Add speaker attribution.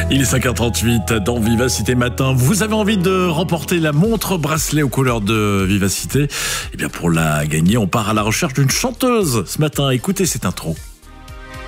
Speaker 1: Il est 5h38 dans Vivacité Matin. Vous avez envie de remporter la montre bracelet aux couleurs de Vivacité? Eh bien, pour la gagner, on part à la recherche d'une chanteuse ce matin. Écoutez cette intro.